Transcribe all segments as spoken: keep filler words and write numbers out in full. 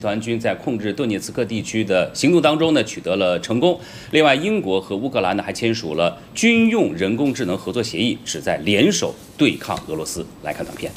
团军在控制顿涅茨克地区的行动当中呢，取得了成功。另外，英国和乌克兰呢还签署了军用人工智能合作协议，旨在联手对抗俄罗斯。来看短片。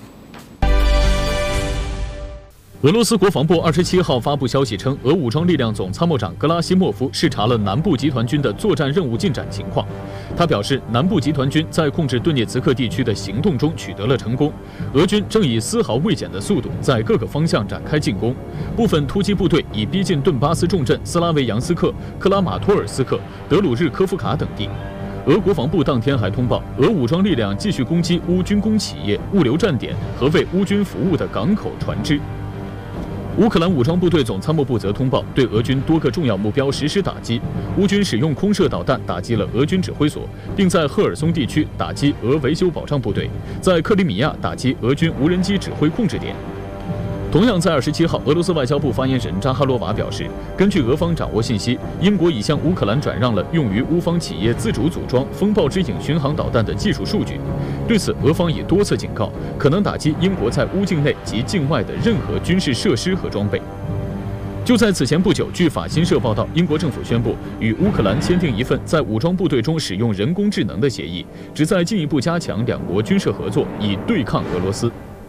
俄罗斯国防部二十七号发布消息称，俄武装力量总参谋长格拉西莫夫视察了南部集团军的作战任务进展情况。他表示，南部集团军在控制顿涅茨克地区的行动中取得了成功，俄军正以丝毫未减的速度在各个方向展开进攻，部分突击部队已逼近顿巴斯重镇斯拉维扬斯克、克拉马托尔斯克、德鲁日科夫卡等地。俄国防部当天还通报，俄武装力量继续攻击乌军工企业、物流站点和为乌军服务的港口船只。乌克兰武装部队总参谋部则通报，对俄军多个重要目标实施打击。乌军使用空射导弹打击了俄军指挥所，并在赫尔松地区打击俄维修保障部队，在克里米亚打击俄军无人机指挥控制点。同样在二十七号，俄罗斯外交部发言人扎哈罗娃表示，根据俄方掌握信息，英国已向乌克兰转让了用于乌方企业自主组装风暴之影巡航导弹的技术数据。对此，俄方已多次警告，可能打击英国在乌境内及境外的任何军事设施和装备。就在此前不久，据法新社报道，英国政府宣布与乌克兰签订一份在武装部队中使用人工智能的协议，旨在进一步加强两国军事合作，以对抗俄罗斯。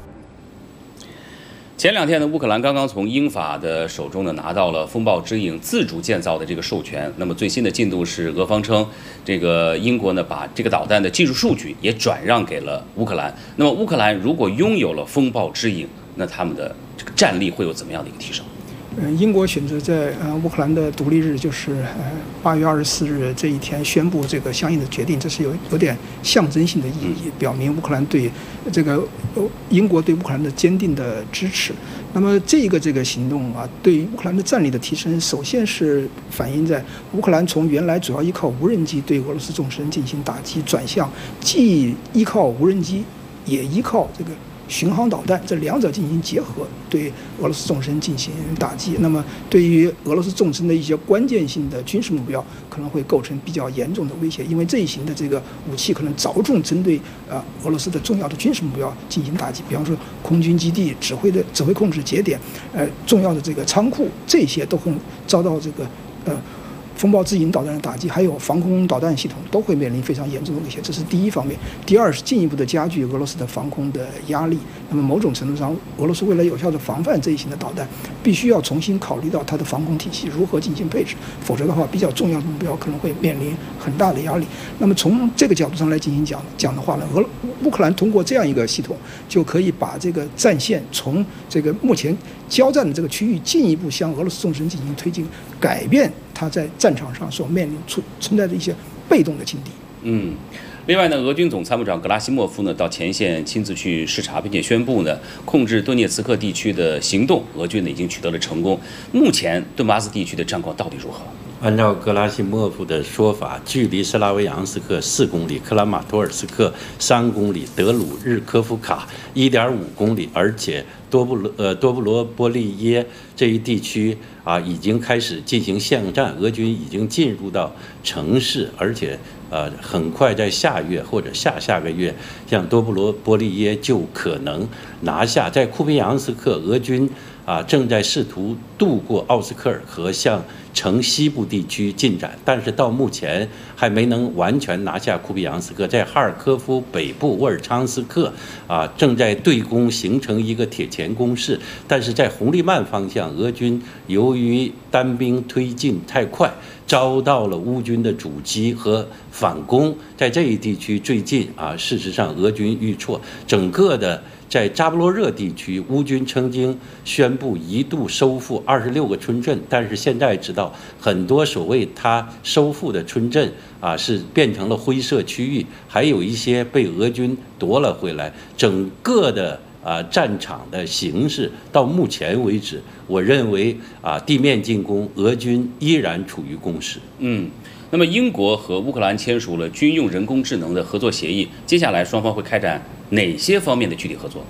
前两天呢，乌克兰刚刚从英法的手中呢拿到了风暴之影自主建造的这个授权。那么最新的进度是，俄方称这个英国呢把这个导弹的技术数据也转让给了乌克兰。那么乌克兰如果拥有了风暴之影，那他们的这个战力会有怎么样的一个提升？ 嗯，英国选择在呃乌克兰的独立日，就是呃八月二十四日这一天宣布这个相应的决定，这是有有点象征性的意义，表明乌克兰对这个英国对乌克兰的坚定的支持。那么这个这个行动啊，对于乌克兰的战力的提升，首先是反映在乌克兰从原来主要依靠无人机对俄罗斯纵深进行打击，转向既依靠无人机，也依靠这个巡航导弹，这两者进行结合，对俄罗斯纵深进行打击。那么，对于俄罗斯纵深的一些关键性的军事目标，可能会构成比较严重的威胁，因为这一型的这个武器可能着重针对呃俄罗斯的重要的军事目标进行打击，比方说空军基地、指挥的指挥控制节点、呃重要的这个仓库，这些都会遭到这个呃。风暴之影导弹的打击，还有防空导弹系统都会面临非常严重的威胁，这是第一方面。第二是进一步的加剧俄罗斯的防空的压力。那么某种程度上，俄罗斯为了有效的防范这一型的导弹，必须要重新考虑到它的防空体系如何进行配置，否则的话，比较重要的目标可能会面临很大的压力。那么从这个角度上来进行讲讲的话呢，俄乌克兰通过这样一个系统，就可以把这个战线从这个目前交战的这个区域进一步向俄罗斯纵深进行推进，改变它在战场上所面临出存在的一些被动的境地。 嗯，另外呢，俄军总参谋长格拉西莫夫呢到前线亲自去视察，并且宣布呢控制顿涅茨克地区的行动，俄军呢已经取得了成功。目前顿巴斯地区的战况到底如何？ 按照格拉西莫夫的说法，距离斯拉维扬斯克四公里，克拉马托尔斯克三公里，德鲁日科夫卡一点五公里，而且多布罗呃多布罗波利耶这一地区啊已经开始进行巷战，俄军已经进入到城市，而且呃很快在下月或者下下个月，像多布罗波利耶就可能拿下。在库皮扬斯克，俄军啊，正在试图渡过奥斯科尔河向城西部地区进展，但是到目前还没能完全拿下库皮扬斯克。在哈尔科夫北部沃尔昌斯克啊，正在对攻，形成一个铁钳攻势。但是在红利曼方向，俄军由于单兵推进太快，遭到了乌军的阻击和反攻。在这一地区最近啊，事实上俄军遇挫，整个的在扎波罗热地区，乌军曾经宣布一度收复二十六个村镇，但是现在知道很多所谓他收复的村镇啊是变成了灰色区域，还有一些被俄军夺了回来。整个的啊战场的形势到目前为止，我认为啊地面进攻，俄军依然处于攻势。 嗯。那么，英国和乌克兰签署了军用人工智能的合作协议，接下来双方会开展哪些方面的具体合作？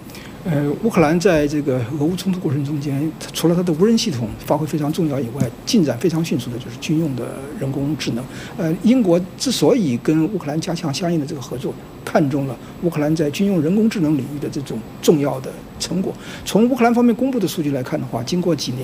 呃，乌克兰在这个俄乌冲突过程中间，除了它的无人系统发挥非常重要以外，进展非常迅速的就是军用的人工智能。呃，英国之所以跟乌克兰加强相应的这个合作，看中了乌克兰在军用人工智能领域的这种重要的成果。从乌克兰方面公布的数据来看的话，经过几年。